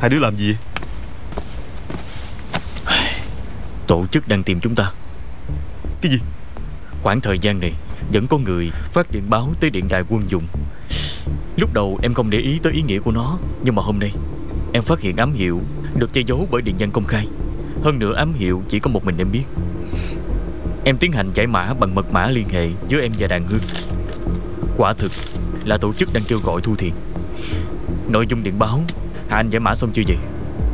Hai đứa làm gì? Tổ chức đang tìm chúng ta. Cái gì? Khoảng thời gian này vẫn có người phát điện báo tới điện đài quân dụng. Lúc đầu em không để ý tới ý nghĩa của nó, nhưng mà hôm nay em phát hiện ám hiệu được che giấu bởi điện văn công khai. Hơn nữa ám hiệu chỉ có một mình em biết. Em tiến hành giải mã bằng mật mã liên hệ giữa em và Đàn Hương. Quả thực là tổ chức đang kêu gọi thu tiền. Nội dung điện báo Hà Anh giải mã xong chưa vậy?